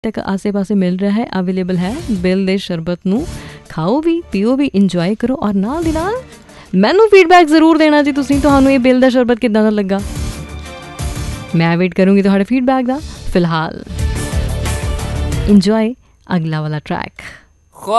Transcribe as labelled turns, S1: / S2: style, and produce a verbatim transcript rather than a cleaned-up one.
S1: ਤੱਕ ਆਸੇ ਪਾਸੇ ਮਿਲ ਰਿਹਾ ਹੈ, ਅਵੇਲੇਬਲ ਹੈ। ਬਿਲ ਦੇ ਸ਼ਰਬਤ ਨੂੰ ਖਾਓ ਵੀ, ਪੀਓ ਵੀ, ਇੰਜੋਏ ਕਰੋ, ਔਰ ਨਾਲ ਦੀ ਨਾਲ ਮੈਨੂੰ ਫੀਡਬੈਕ ਜ਼ਰੂਰ ਦੇਣਾ ਜੀ ਤੁਸੀਂ, ਤੁਹਾਨੂੰ ਇਹ ਬਿਲ ਦਾ ਸ਼ਰਬਤ ਕਿੱਦਾਂ ਦਾ ਲੱਗਾ। ਮੈਂ ਵੇਟ ਕਰੂੰਗੀ ਤੁਹਾਡੇ ਫੀਡਬੈਕ ਦਾ। ਫਿਲਹਾਲ ਇੰਜੋਏ ਅਗਲਾ ਵਾਲਾ ਟਰੈਕ।